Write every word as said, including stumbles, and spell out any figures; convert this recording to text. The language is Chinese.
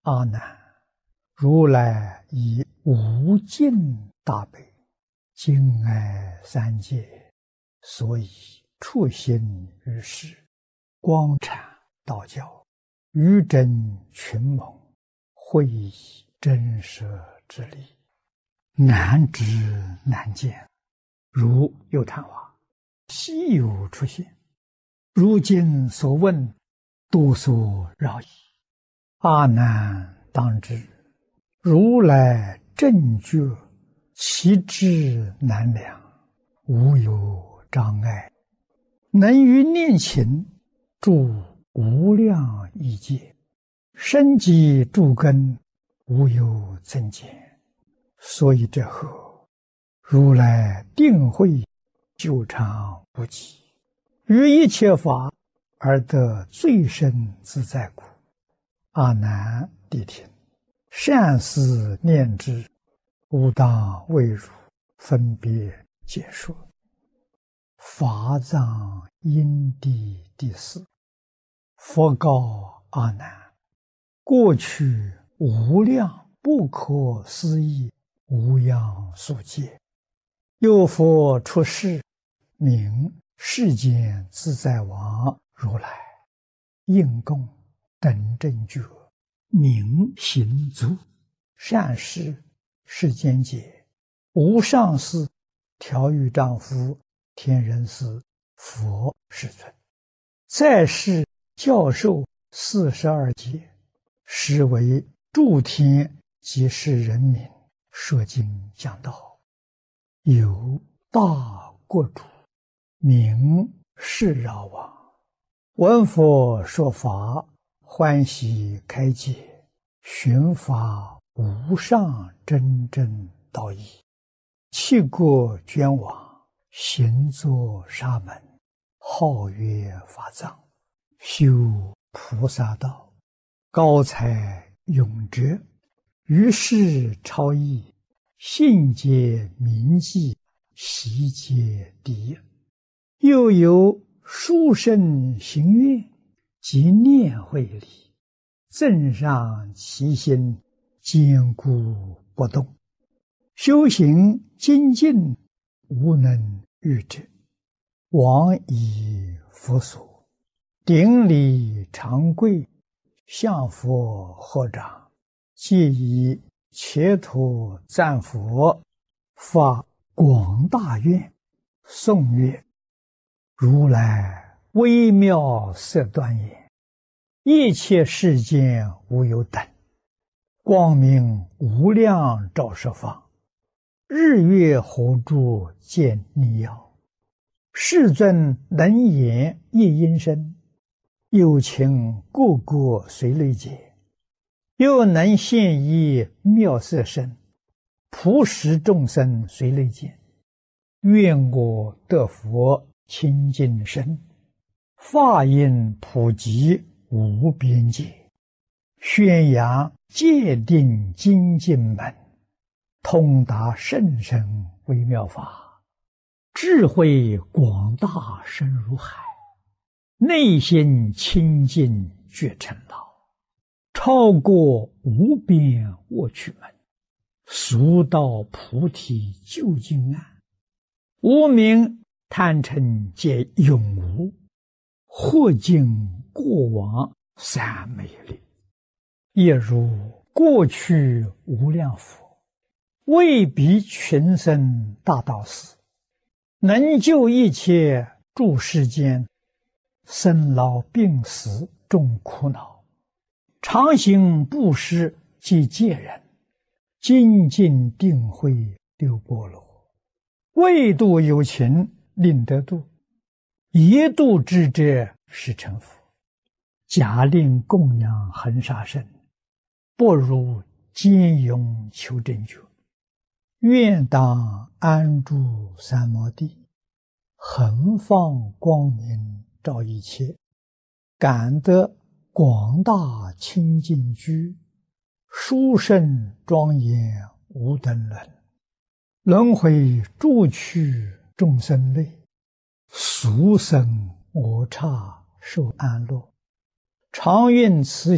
阿难，如来以无尽大悲，敬爱三界，所以处心于世，光阐道教，于真群盟，会以真实之理，难知难见，如有昙花，稀有出现。如今所问，多所扰矣。阿难当知，如来正觉，其智难量，无有障碍，能于念勤住无量亿界，生机诸根，无有增减。所以这后，如来定慧久长无极，于一切法而得最深自在故。阿难谛听，善思念之，吾当为汝分别解说。法藏因地第四。佛告阿难：过去无量不可思议无量数劫，有佛出世，名世间自在王如来，应供等正觉，名行足，善事世间解，无上士、调御丈夫、天人师、佛世尊，在世教授四十二劫，实为诸天及世人民说经讲道。有大国主，名释饶王，闻佛说法，欢喜开解，寻法无上真正道义，弃国捐往，行作沙门，号曰法藏，修菩萨道，高才永哲，于世超逸，信解铭记，习皆第一。又有殊胜行愿及念慧力，增上其心，坚固不动，修行精进，无能御之。往以佛所，顶礼长跪，向佛合掌，即以切土赞佛，发广大愿，颂曰：如来微妙色端严，一切世间无有等，光明无量照十方，日月火柱见逆耀，世尊能言一音声，有情个个随类解，又能现一妙色身，普使众生随类见。愿我得佛清净身，法音普及无边界，宣扬戒定精进门，通达甚深微妙法，智慧广大深如海，内心清净觉成老，超过无边卧趣门，速到菩提究竟岸，无明贪嗔皆永无，或尽过往三昧力。亦如过去无量佛，为彼群生大道士，能救一切诸世间生老病死众苦恼，常行布施及戒人，精进定慧六波罗，为度有情令得度，一度之者是成佛。假令供养恒沙身，不如坚勇求真觉。愿当安住三摩地，恒放光明照一切，感得广大清净居，殊胜庄严无等伦。轮回诸趣众生类，俗生我刹受安乐，常愿慈